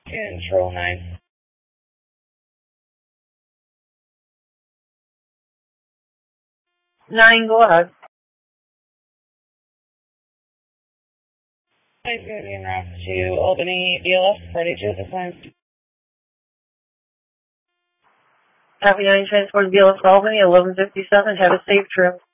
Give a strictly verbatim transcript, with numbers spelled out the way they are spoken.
Control nine. Nine, go ahead. Nice moving route to Albany, B L F, ready to at this time. Copy nine, transport B L F Albany, eleven fifty-seven, have a safe trip.